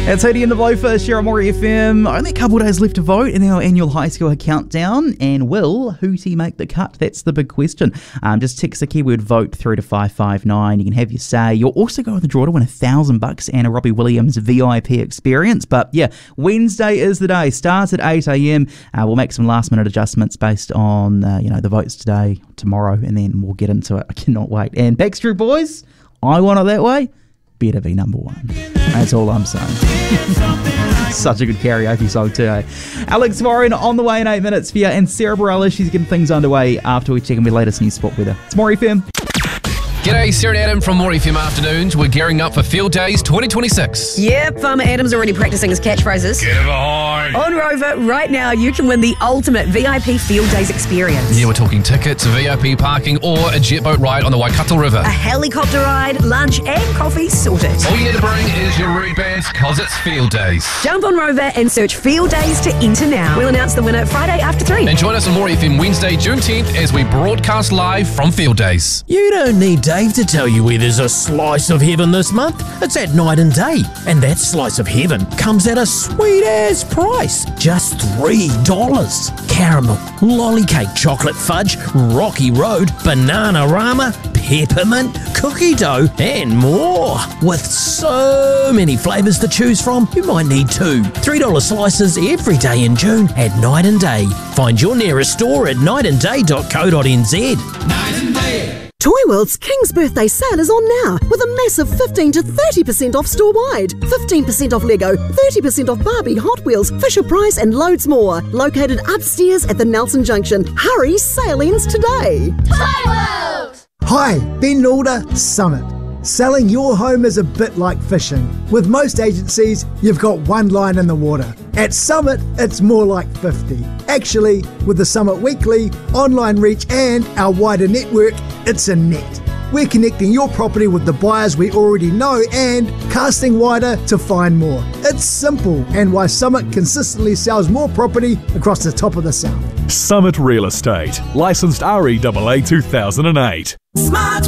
It's heading into Blowfish here on Maury FM. Only a couple of days left to vote in our annual high score countdown. And will Hootie make the cut? That's the big question. Just text the keyword vote through to 559. You can have your say. You'll also go in the draw to win $1,000 and a Robbie Williams VIP experience. But yeah, Wednesday is the day. Starts at 8 a.m. We'll make some last minute adjustments based on the votes today, tomorrow, and then we'll get into it. I cannot wait. And Backstreet Boys, I Want It That Way, better be number one. That's all I'm saying. Such a good karaoke song too, eh? Alex Warren on the way in 8 minutes for you, and Sarah Bareilles, she's getting things underway after we check in with the latest news spot weather. It's Maury FM. G'day, Sarah and Adam from Maury FM Afternoons. We're gearing up for Field Days 2026. Yep, Farmer Adam's already practicing his catchphrases. Get behind. On Rover, right now you can win the ultimate VIP Field Days experience. Yeah, we're talking tickets, VIP parking, or a jet boat ride on the Waikato River. A helicopter ride, lunch and coffee sorted. All you need to bring is your root bands, cause it's Field Days. Jump on Rover and search Field Days to enter now. We'll announce the winner Friday after 3. And join us on Maury FM Wednesday, June 10th as we broadcast live from Field Days. You don't need Dave to tell you where there's a slice of heaven this month. It's at Night and Day. And that slice of heaven comes at a sweet-ass price. Just $3. Caramel, lolly cake, chocolate fudge, Rocky Road, Bananarama, peppermint, cookie dough, and more. With so many flavours to choose from, you might need 2 $3 slices every day in June at Night and Day. Find your nearest store at nightandday.co.nz. Night and Day. Toy World's King's Birthday sale is on now with a massive 15 to 30% off store-wide. 15% off Lego, 30% off Barbie, Hot Wheels, Fisher-Price and loads more. Located upstairs at the Nelson Junction. Hurry, sale ends today. Toy World! Hi, Ben Lauder, Summit. Selling your home is a bit like fishing. With most agencies, you've got one line in the water. At Summit, it's more like 50. Actually, with the Summit Weekly, online reach and our wider network, it's a net. We're connecting your property with the buyers we already know and casting wider to find more. It's simple, and why Summit consistently sells more property across the top of the South. Summit Real Estate, licensed REAA 2008. Smart